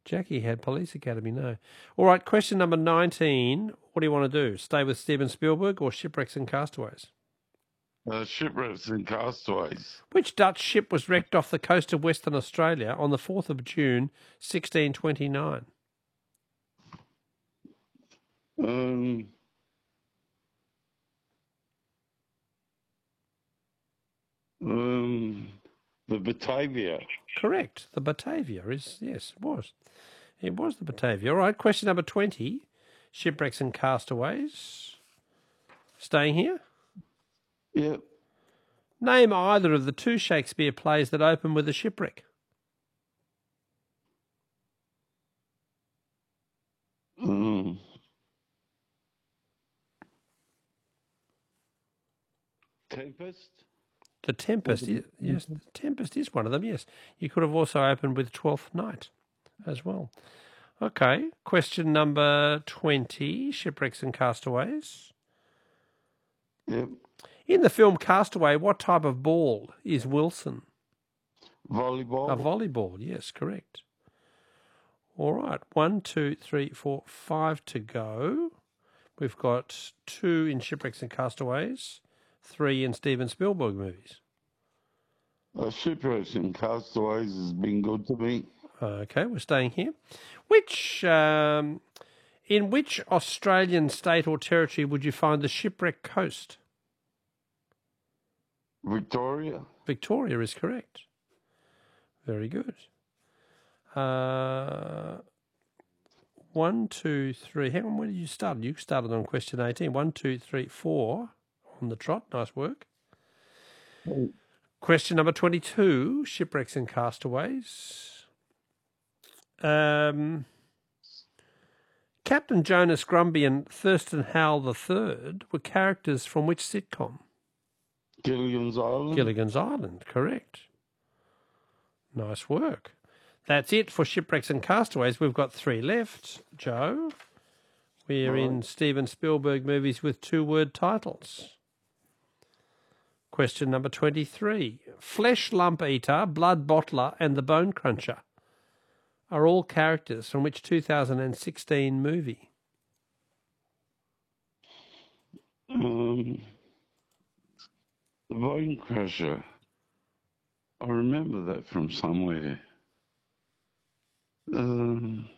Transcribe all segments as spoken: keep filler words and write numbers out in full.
Jackie had Police Academy, no. All right, question number nineteen. What do you want to do? Stay with Steven Spielberg or Shipwrecks and Castaways? Uh, shipwrecks and castaways. Which Dutch ship was wrecked off the coast of Western Australia on the fourth of June, sixteen twenty-nine? Um, um, the Batavia. Correct. The Batavia is, yes, it was. It was the Batavia. All right, question number twenty. Shipwrecks and Castaways. Staying here? Yep. Name either of the two Shakespeare plays that open with a shipwreck. Um, Tempest. The Tempest, is, yes, the Tempest is one of them, yes. You could have also opened with Twelfth Night as well. Okay, question number twenty, Shipwrecks and Castaways. Yep. In the film Castaway, what type of ball is Wilson? Volleyball. A volleyball, yes, correct. All right, one, two, three, four, five to go. We've got two in Shipwrecks and Castaways, three in Steven Spielberg movies. Uh, shipwrecks and castaways has been good to me. Okay, we're staying here. Which, um, in which Australian state or territory would you find the Shipwreck Coast? Victoria. Victoria is correct. Very good. Uh, one, two, three. Hang on, where did you start? You started on question eighteen. One, two, three, four on the trot. Nice work. Oh. Question number twenty-two, Shipwrecks and Castaways. Um, Captain Jonas Grumby and Thurston Howell the Third were characters from which sitcom? Gilligan's Island. Gilligan's Island, correct. Nice work. That's it for Shipwrecks and Castaways. We've got three left, Joe. We're All right. in Steven Spielberg movies with two-word titles. Question number twenty-three. Flesh Lump Eater, Blood Bottler and The Bone Cruncher are all characters from which two thousand sixteen movie? Um, the Bone Crusher. I remember that from somewhere. Um,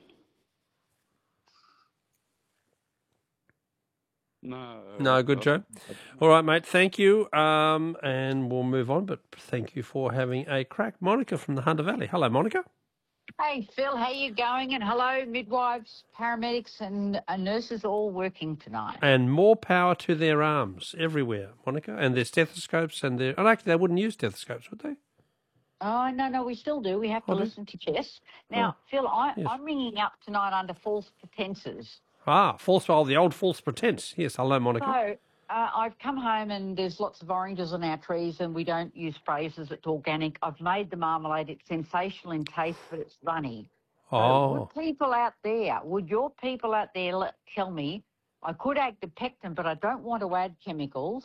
no. No, good, Joe. All right, mate, thank you. Um, and we'll move on, but thank you for having a crack. Monica from the Hunter Valley. Hello, Monica. Hey, Phil, how you going? And hello, midwives, paramedics and uh, nurses all working tonight. And more power to their arms everywhere, Monica, and their stethoscopes and their... Oh, actually, they wouldn't use stethoscopes, would they? Oh, no, no, we still do. We have to Oh, do- listen to chests. Now, Oh, Phil, I, yes. I'm ringing up tonight under false pretenses. Ah, false, oh, the old false pretense. Yes, hello, Monica. So uh, I've come home and there's lots of oranges on our trees and we don't use phrases. It's organic. I've made the marmalade. It's sensational in taste, but it's runny. So Oh, would people out there, would your people out there let, tell me, I could add the pectin, but I don't want to add chemicals.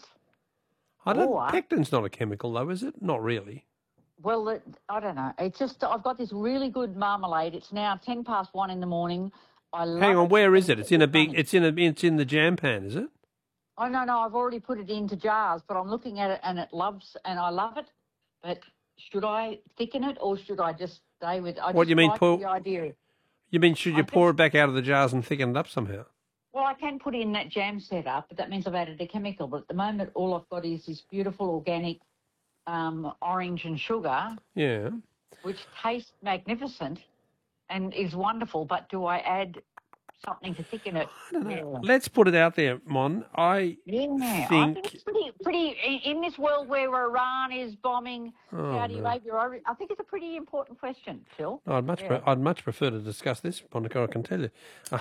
I don't... or- Pectin's not a chemical, though, is it? Not really. Well, it, I don't know. It's just I've got this really good marmalade. It's now ten past one in the morning. I love Hang on, it. where is it? It's in a big... Runny. It's in a... It's in the jam pan, is it? Oh no, no, I've already put it into jars, but I'm looking at it and it loves and I love it. But should I thicken it or should I just stay with? I What just do you mean, like Paul? the idea. You mean, should you I pour just- it back out of the jars and thicken it up somehow? Well, I can put in that jam setup, but that means I've added a chemical. But at the moment, all I've got is this beautiful organic um, orange and sugar, Yeah. which tastes magnificent and is wonderful. But do I add something to thicken it? I don't know. Let's put it out there, Mon. I Yeah, I think... think it's pretty, pretty in in this world where Iran is bombing Oh, Saudi no. Arabia. I I think it's a pretty important question, Phil. I'd much, Yeah. pre- I'd much prefer to discuss this, Monica. I can tell you.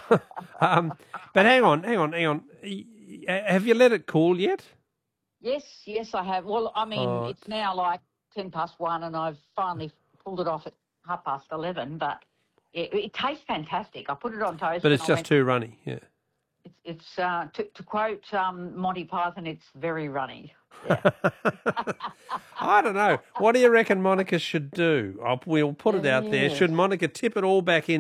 um, but hang on, hang on, hang on. Y- y- Have you let it cool yet? Yes, yes, I have. Well, I mean, Oh. it's now like ten past one, and I've finally pulled it off at half past eleven. But it, it tastes fantastic. I put it on toast. But and it's I just went- too runny. Yeah. It's, it's uh, to, to quote um, Monty Python, it's very runny. Yeah. I don't know. What do you reckon Monica should do? I'll, we'll put it out there. Yeah. Should Monica tip it all back in?